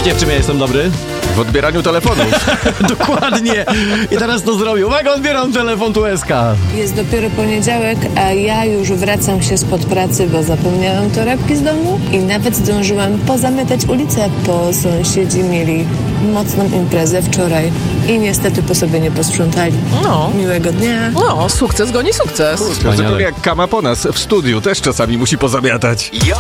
Wiecie, w czym ja jestem dobry? W odbieraniu telefonów. Dokładnie. I teraz to zrobił. Uwaga, odbieram telefon tu SK. Jest dopiero poniedziałek, a ja już wracam się spod pracy, bo zapomniałam torebki z domu i nawet zdążyłam pozamiatać ulicę, bo sąsiedzi mieli mocną imprezę wczoraj i niestety po sobie nie posprzątali. No. Miłego dnia. No, sukces goni sukces. To jak Kama po nas w studiu też czasami musi pozamiatać.